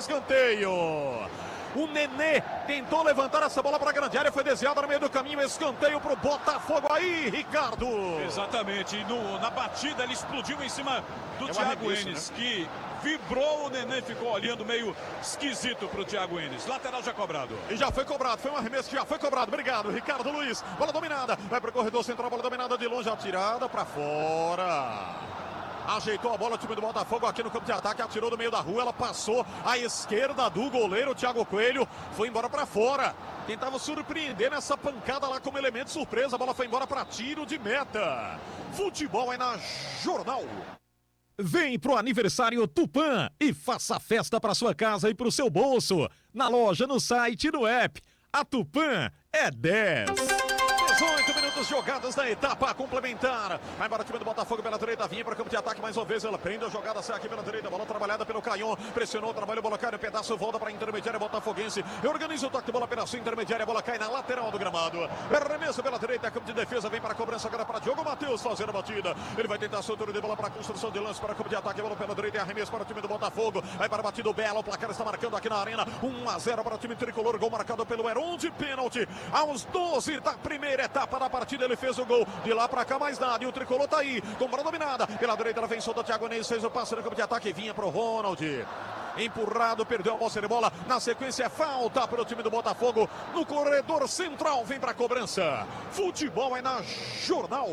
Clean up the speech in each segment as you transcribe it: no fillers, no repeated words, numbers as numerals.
escanteio. O Nenê tentou levantar essa bola para a grande área, foi desviada no meio do caminho, escanteio para o Botafogo aí, Ricardo. Exatamente, na batida ele explodiu em cima do Thiago Enes, né? Que vibrou, o Nenê ficou olhando meio esquisito para o Thiago Enes. Lateral já cobrado. E já foi cobrado, foi um arremesso que já foi cobrado. Obrigado, Ricardo Luiz. Bola dominada, vai para o corredor central, bola dominada de longe, atirada para fora. Ajeitou a bola o time do Botafogo aqui no campo de ataque, atirou do meio da rua, ela passou à esquerda do goleiro Thiago Coelho, foi embora para fora. Tentava surpreender nessa pancada lá como elemento surpresa, a bola foi embora para tiro de meta. Futebol é na Jornal. Vem pro aniversário Tupã e faça festa para sua casa e pro seu bolso. Na loja, no site e no app. A Tupã é 10. 18 minutos jogadas da etapa complementar. Vai embora o time do Botafogo pela direita, vinha para o campo de ataque mais uma vez. Ela prende a jogada, sai aqui pela direita. Bola trabalhada pelo Caion. Pressionou, trabalhou, bola cai no pedaço, volta para a intermediária botafoguense. Organiza o toque de bola pela sua intermediária. Bola cai na lateral do gramado. Arremesso pela direita, campo de defesa. Vem para a cobrança agora para Diogo Matheus fazer a batida. Ele vai tentar a soltura de bola para a construção de lance para o campo de ataque. Bola pela direita e arremesso para o time do Botafogo. Vai para a batida o Belo. O placar está marcando aqui na arena. 1-0 para o time tricolor. Gol marcado pelo Heron de pênalti. Aos 12 da primeira etapa da partida. Ele fez o gol, de lá pra cá mais nada, e o tricolor tá aí, com bola dominada, pela direita ela vem solta, o Thiago Enes fez o passe no campo de ataque, vinha pro Ronald, empurrado, perdeu a posse de bola, na sequência falta para o time do Botafogo, no corredor central, vem pra cobrança, futebol é na Jornal.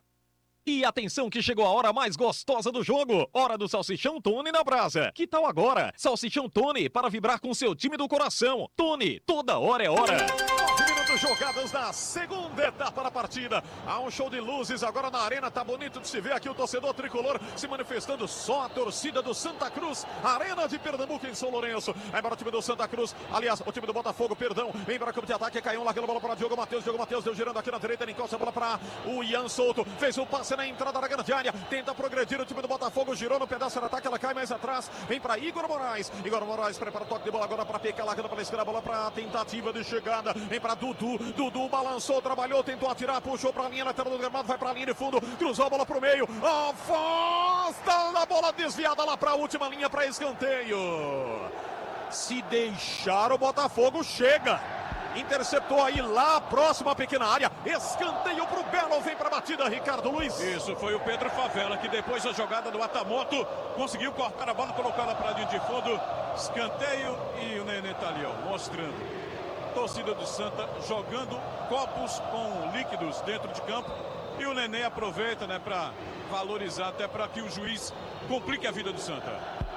E atenção que chegou a hora mais gostosa do jogo, hora do Salsichão Tony na brasa. Que tal agora? Salsichão Tony para vibrar com seu time do coração. Tony, toda hora é hora. 9 minutos jogadas na segunda etapa da partida. Há um show de luzes agora na arena, tá bonito de se ver aqui o torcedor tricolor se manifestando, só a torcida do Santa Cruz, Arena de Pernambuco em São Lourenço. Aí para o time do Santa Cruz, aliás, o time do Botafogo, perdão, vem para o campo de ataque, caiu largando a bola para Diogo Matheus deu girando aqui na direita, ele encosta a bola para o Ian Souto, fez o passe na entrada da grande área, tenta progredir o time do Botafogo, girou no pedaço de ataque, ela cai mais atrás, vem para Igor Moraes prepara o toque de bola agora para PK, largando pela esquerda, bola para tentativa de chegada, vem para Dudu balançou, trabalhou, tentou atirar, puxou para a linha lateral do gramado, vai para a linha de fundo, cruzou a bola para o meio, afasta a bola desviada lá para a última linha para escanteio. Se deixar o Botafogo chega. Interceptou aí lá, próxima à pequena área. Escanteio pro Belo, vem pra batida, Ricardo Luiz. Isso, foi o Pedro Favela que depois da jogada do Atamoto conseguiu cortar a bola, colocá-la pra linha de fundo. Escanteio e o Nenê tá ali, ó, mostrando. Torcida do Santa jogando copos com líquidos dentro de campo. E o Nenê aproveita, né, pra valorizar, até para que o juiz complique a vida do Santa.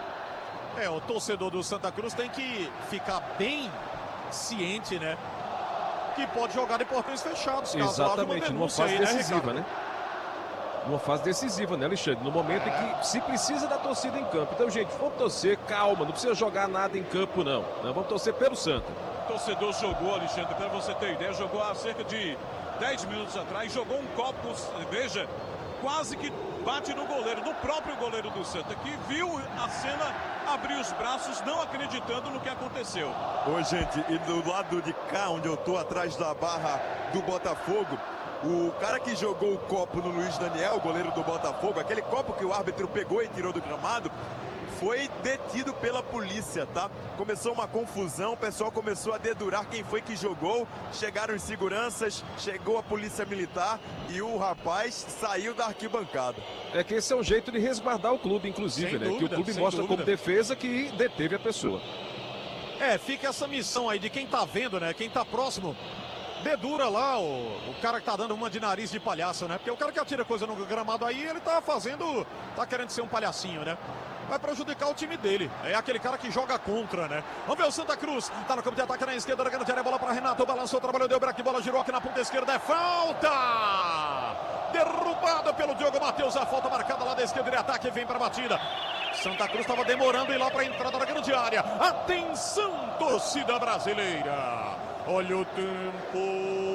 O torcedor do Santa Cruz tem que ficar bem ciente, né, que pode jogar de portões fechados. Exatamente, numa fase decisiva, né? Numa fase decisiva, né, Alexandre? No momento em que se precisa da torcida em campo. Então, gente, vamos torcer, calma, não precisa jogar nada em campo, não. Vamos torcer pelo Santa. O torcedor jogou, Alexandre, para você ter ideia, jogou há cerca de 10 minutos atrás, jogou um copo com cerveja, quase que bate no goleiro, no próprio goleiro do Santa, que viu a cena, abriu os braços, não acreditando no que aconteceu. Ô, gente, e do lado de cá, onde eu tô, atrás da barra do Botafogo, o cara que jogou o copo no Luiz Daniel, goleiro do Botafogo, aquele copo que o árbitro pegou e tirou do gramado, foi detido pela polícia, tá? Começou uma confusão, o pessoal começou a dedurar quem foi que jogou, chegaram os seguranças, chegou a polícia militar e o rapaz saiu da arquibancada. É que esse é um jeito de resguardar o clube, inclusive, né? Que o clube mostra como defesa que deteve a pessoa. Fica essa missão aí de quem tá vendo, né? Quem tá próximo, dedura lá o cara que tá dando uma de nariz de palhaço, né? Porque o cara que atira coisa no gramado aí, ele tá querendo ser um palhacinho, né? Vai prejudicar o time dele. É aquele cara que joga contra, né? Vamos ver o Santa Cruz. Tá no campo de ataque na esquerda, na grande área, bola para Renato, balançou, trabalhou, deu break, bola girou aqui na ponta esquerda, é falta! Derrubado pelo Diogo Matheus, a falta marcada lá da esquerda de ataque, vem para a batida. Santa Cruz estava demorando ir lá para a entrada da grande área. Atenção, torcida brasileira. Olha o tempo.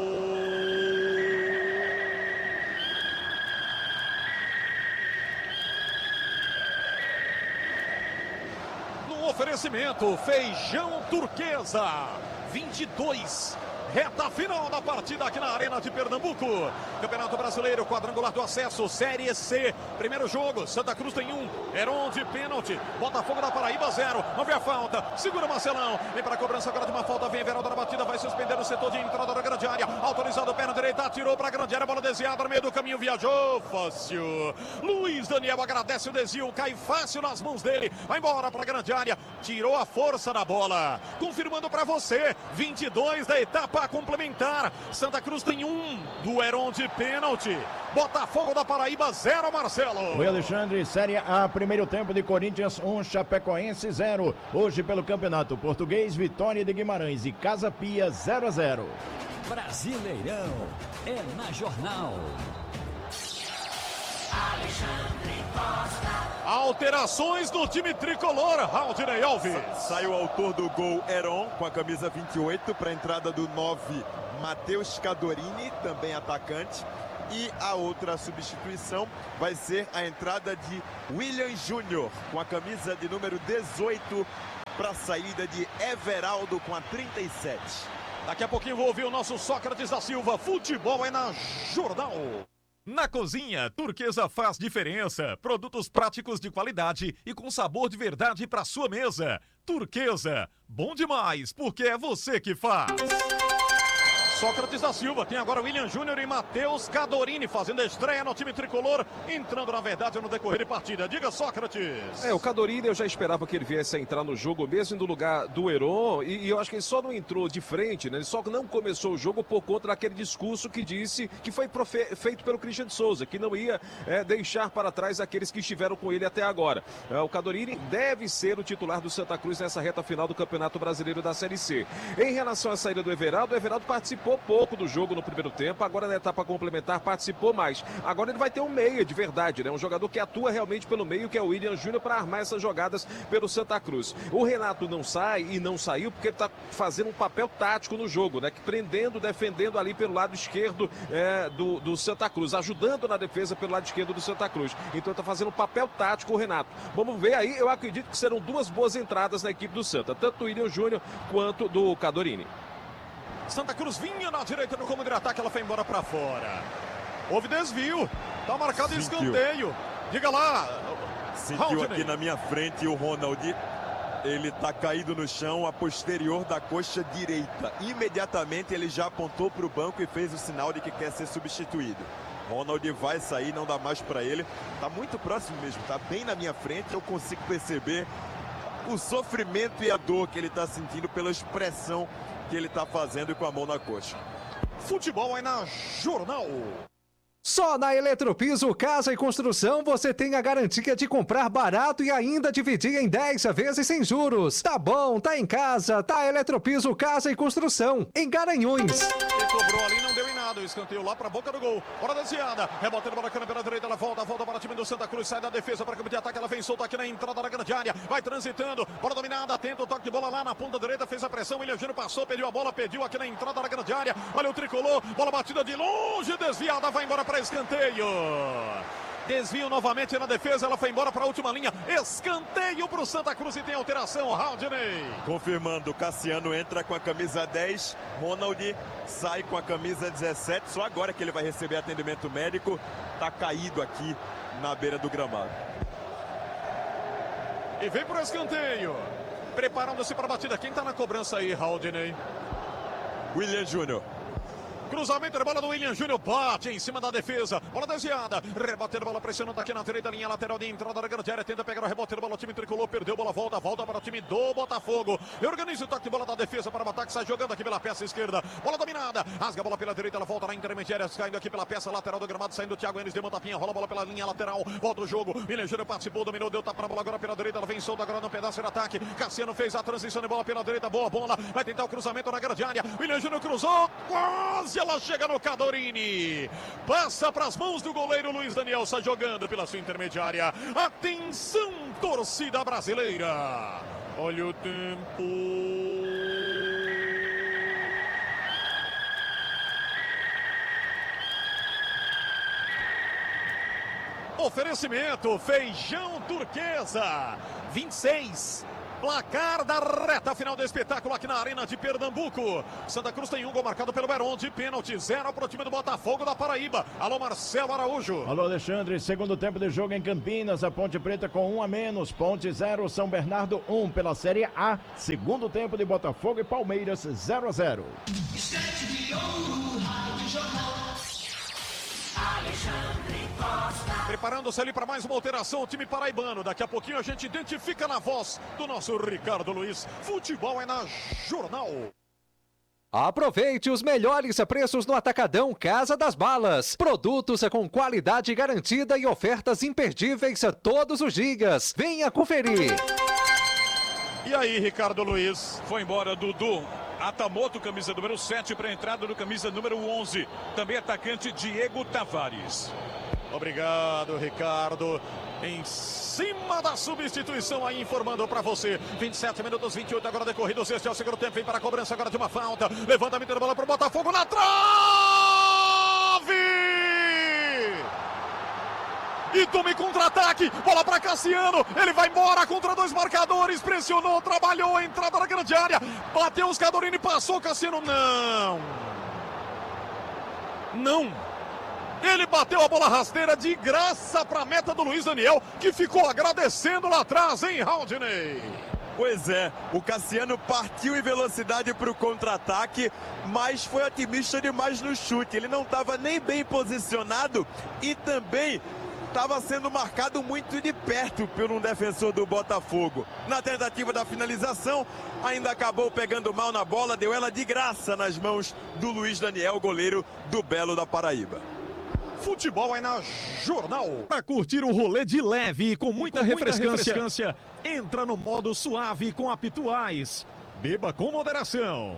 Oferecimento, feijão turquesa, 22 Reta final da partida aqui na Arena de Pernambuco. Campeonato Brasileiro, quadrangular do acesso, Série C. Primeiro jogo, Santa Cruz tem 1. Heron de pênalti. Botafogo da Paraíba 0. Não vê a falta. Segura Marcelão. Vem para a cobrança agora de uma falta. Vem Everaldo na batida. Vai suspender o setor de entrada da grande área. Autorizado, perna direita. Atirou para a grande área. Bola desviada no meio do caminho. Viajou. Fácil. Luiz Daniel agradece o desvio. Cai fácil nas mãos dele. Vai embora para a grande área. Tirou a força da bola. Confirmando para você. 22 da etapa complementar. Santa Cruz tem 1 do Heron de pênalti. Botafogo da Paraíba 0, Marcelo. Oi, Alexandre. Série A, primeiro tempo de Corinthians 1, Chapecoense 0. Hoje pelo Campeonato Português, Vitória de Guimarães e Casa Pia 0-0. Brasileirão é na Jornal. Alexandre Costa. Alterações no time tricolor, Raudinei Alves. Sai o autor do gol, Heron, com a camisa 28, para a entrada do 9, Matheus Cadorini, também atacante. E a outra substituição vai ser a entrada de William Júnior, com a camisa de número 18, para a saída de Everaldo com a 37. Daqui a pouquinho vou ouvir o nosso Sócrates da Silva. Futebol é na Jornal. Na cozinha, Turquesa faz diferença. Produtos práticos de qualidade e com sabor de verdade para sua mesa. Turquesa, bom demais, porque é você que faz. Sócrates da Silva, tem agora William Júnior e Matheus Cadorini fazendo a estreia no time tricolor, entrando na verdade no decorrer de partida. Diga, Sócrates. O Cadorini eu já esperava que ele viesse a entrar no jogo mesmo no lugar do Heron, e eu acho que ele só não entrou de frente, né? Ele só não começou o jogo por conta daquele discurso que disse que foi feito pelo Christian de Souza, que não ia deixar para trás aqueles que estiveram com ele até agora. O Cadorini deve ser o titular do Santa Cruz nessa reta final do Campeonato Brasileiro da Série C. Em relação à saída do Everaldo, o Everaldo participou pouco do jogo no primeiro tempo, agora na etapa complementar participou mais. Agora ele vai ter um meia de verdade, né? Um jogador que atua realmente pelo meio, que é o William Júnior, para armar essas jogadas pelo Santa Cruz. O Renato não sai e não saiu porque ele está fazendo um papel tático no jogo, né? Que prendendo, defendendo ali pelo lado esquerdo do Santa Cruz, ajudando na defesa pelo lado esquerdo do Santa Cruz. Então está fazendo um papel tático o Renato. Vamos ver aí, eu acredito que serão duas boas entradas na equipe do Santa, tanto do William Júnior quanto do Cadorini. Santa Cruz vinha na direita no comando de ataque, ela foi embora para fora. Houve desvio, tá marcado escanteio. Diga lá. Sentiu aqui na minha frente o Ronald. Ele tá caído no chão, a posterior da coxa direita. Imediatamente ele já apontou para o banco e fez o sinal de que quer ser substituído. Ronald vai sair, não dá mais para ele. Tá muito próximo mesmo, tá bem na minha frente. Eu consigo perceber o sofrimento e a dor que ele tá sentindo pela expressão que ele tá fazendo com a mão na coxa. Futebol é na Jornal. Só na Eletropiso Casa e Construção você tem a garantia de comprar barato e ainda dividir em 10 vezes sem juros. Tá bom, tá em casa, tá Eletropiso Casa e Construção, em Garanhuns. Ele cobrou ali, não deu em nada. O escanteio lá pra boca do gol. Hora desviada. Rebotando bola pela direita, ela volta para o time do Santa Cruz. Sai da defesa para o campo de ataque. Ela vem solta aqui na entrada da grande área. Vai transitando. Bola dominada. Tenta o toque de bola lá na ponta direita. Fez a pressão. William Júnior passou, perdeu a bola. Pediu aqui na entrada da grande área. Olha o tricolor. Bola batida de longe. Desviada. Vai embora para escanteio. Desvio novamente na defesa, ela foi embora para a última linha. Escanteio para o Santa Cruz e tem alteração, Raudinei. Confirmando, Cassiano entra com a camisa 10, Ronald sai com a camisa 17. Só agora que ele vai receber atendimento médico. Tá caído aqui na beira do gramado. E vem para o escanteio. Preparando-se para a batida. Quem está na cobrança aí, Raudinei? William Júnior. Cruzamento de bola do William Júnior, bate em cima da defesa, bola desviada, rebatendo bola, pressionando aqui na direita, linha lateral de entrada da grande área, tenta pegar o rebote de bola, o time tricolor, perdeu bola, volta para o time do Botafogo, organiza o toque de bola da defesa para o ataque, sai jogando aqui pela peça esquerda, bola dominada, rasga a bola pela direita, ela volta na intermediária, caindo aqui pela peça lateral do gramado, saindo o Thiago Enes, de tapinha, rola a bola pela linha lateral, volta o jogo, William Júnior participou, dominou, deu tapa na bola agora pela direita, ela vem solta agora no pedaço de ataque, Cassiano fez a transição de bola pela direita, boa bola, vai tentar o cruzamento na grande área, William Júnior cruzou, quase ela chega no Cadorini, passa para as mãos do goleiro Luiz Daniel, sai jogando pela sua intermediária. Atenção, torcida brasileira. Olha o tempo. Oferecimento Feijão Turquesa, 26. Placar da reta final do espetáculo aqui na Arena de Pernambuco. Santa Cruz tem um gol marcado pelo Heron de pênalti. 0 para o time do Botafogo da Paraíba. Alô, Marcelo Araújo. Alô, Alexandre. Segundo tempo de jogo em Campinas. A Ponte Preta com 1 a menos. Ponte 0, São Bernardo 1 pela Série A. Segundo tempo de Botafogo e Palmeiras 0 a 0. Preparando-se ali para mais uma alteração, o time paraibano. Daqui a pouquinho a gente identifica na voz do nosso Ricardo Luiz. Futebol é na Jornal. Aproveite os melhores preços no Atacadão Casa das Balas. Produtos com qualidade garantida e ofertas imperdíveis todos os dias. Venha conferir. E aí, Ricardo Luiz? Foi embora Dudu. Atamoto, camisa número 7, para a entrada do camisa número 11. Também atacante Diego Tavares. Obrigado, Ricardo. Em cima da substituição aí, informando para você. 27 minutos, 28 agora decorridos. Este é o segundo tempo. Vem para a cobrança agora de uma falta. Levantamento da bola para o Botafogo na trave! E tome contra-ataque, bola para Cassiano, ele vai embora contra 2 marcadores, pressionou, trabalhou, entrada na grande área, bateu os Scadorini, passou Cassiano, não, ele bateu a bola rasteira de graça para a meta do Luiz Daniel, que ficou agradecendo lá atrás, hein, Haldney? Pois é, o Cassiano partiu em velocidade para o contra-ataque, mas foi otimista demais no chute, ele não estava nem bem posicionado e também estava sendo marcado muito de perto por um defensor do Botafogo. Na tentativa da finalização, ainda acabou pegando mal na bola, deu ela de graça nas mãos do Luiz Daniel, goleiro do Belo da Paraíba. Futebol é na Jornal. Para curtir um rolê de leve e com muita refrescância, entra no modo suave com a Pituais. Beba com moderação.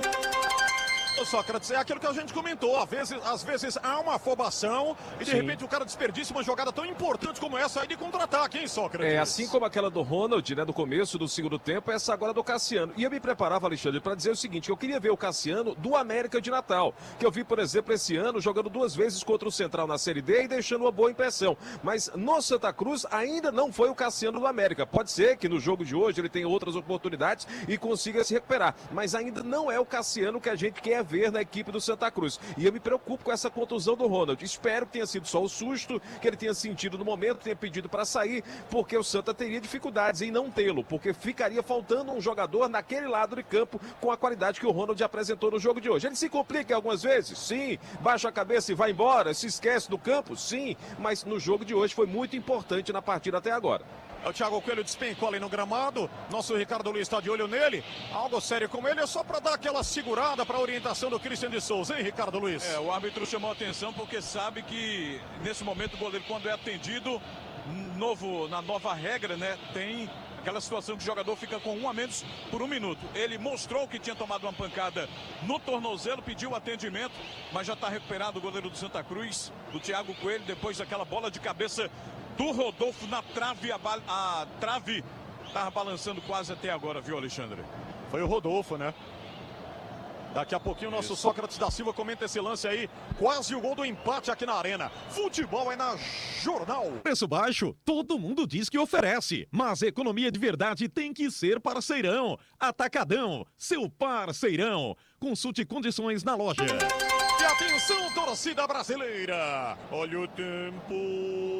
Ô Sócrates, é aquilo que a gente comentou, às vezes há uma afobação e de repente o cara desperdiça uma jogada tão importante como essa aí de contra-ataque, hein, Sócrates? É, assim como aquela do Ronald, né, do começo do segundo tempo, essa agora do Cassiano. E eu me preparava, Alexandre, para dizer o seguinte, eu queria ver o Cassiano do América de Natal, que eu vi, por exemplo, esse ano jogando 2 vezes contra o Central na Série D e deixando uma boa impressão. Mas no Santa Cruz ainda não foi o Cassiano do América. Pode ser que no jogo de hoje ele tenha outras oportunidades e consiga se recuperar, mas ainda não é o Cassiano que a gente quer ver na equipe do Santa Cruz. E eu me preocupo com essa contusão do Ronald. Espero que tenha sido só o susto que ele tenha sentido no momento, tenha pedido para sair, porque o Santa teria dificuldades em não tê-lo, porque ficaria faltando um jogador naquele lado de campo com a qualidade que o Ronald apresentou no jogo de hoje. Ele se complica algumas vezes? Sim. Baixa a cabeça e vai embora? Se esquece do campo? Sim. Mas no jogo de hoje foi muito importante na partida até agora. O Thiago Coelho despencou ali no gramado. Nosso Ricardo Luiz está de olho nele. Algo sério como ele é só para dar aquela segurada para a orientação do Christian de Souza, hein, Ricardo Luiz? O árbitro chamou a atenção porque sabe que nesse momento o goleiro, quando é atendido, na nova regra, né, tem aquela situação que o jogador fica com 1 a menos por 1 minuto. Ele mostrou que tinha tomado uma pancada no tornozelo, pediu atendimento, mas já está recuperado o goleiro do Santa Cruz, o Thiago Coelho, depois daquela bola de cabeça do Rodolfo na trave. A trave estava balançando quase até agora, viu, Alexandre? Foi o Rodolfo, né? Daqui a pouquinho o nosso Sócrates da Silva comenta esse lance aí. Quase o gol do empate aqui na Arena. Futebol é na Jornal. Preço baixo, todo mundo diz que oferece. Mas economia de verdade tem que ser parceirão. Atacadão, seu parceirão. Consulte condições na loja. E atenção, torcida brasileira. Olha o tempo.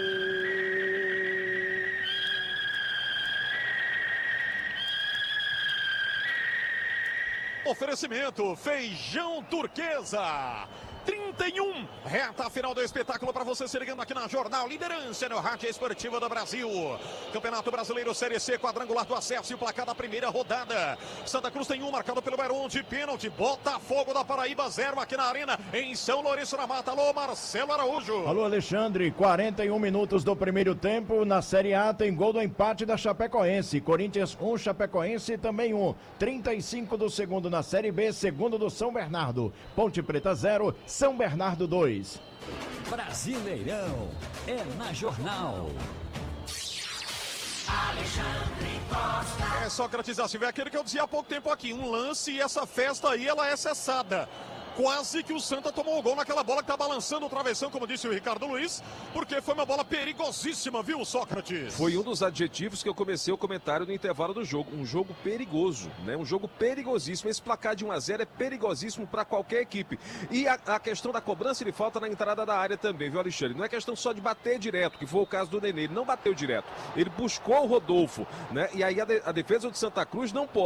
Oferecimento Feijão Turquesa 31, reta final do espetáculo para você se ligando aqui na Jornal, liderança no rádio esportivo do Brasil. Campeonato Brasileiro Série C, quadrangular do acesso e o placar da primeira rodada. Santa Cruz tem 1 marcado pelo Heron de pênalti. Botafogo da Paraíba 0 aqui na Arena em São Lourenço na Mata. Alô, Marcelo Araújo. Alô, Alexandre, 41 minutos do primeiro tempo. Na Série A tem gol do empate da Chapecoense. Corinthians 1, Chapecoense também 1. 35 do segundo na Série B, segundo do São Bernardo. Ponte Preta 0, São Bernardo 2. Brasileirão é na Jornal. Alexandre Costa. Sócrates da Silva, é aquilo que eu dizia há pouco tempo aqui. Um lance e essa festa aí, ela é cessada. Quase que o Santa tomou o gol naquela bola que tá balançando o travessão, como disse o Ricardo Luiz, porque foi uma bola perigosíssima, viu, Sócrates? Foi um dos adjetivos que eu comecei o comentário no intervalo do jogo. Um jogo perigoso, né? Um jogo perigosíssimo. Esse placar de 1-0 é perigosíssimo para qualquer equipe. E a questão da cobrança de falta na entrada da área também, viu, Alexandre? Não é questão só de bater direto, que foi o caso do Nenê. Ele não bateu direto. Ele buscou o Rodolfo, né? E aí a defesa do Santa Cruz não pode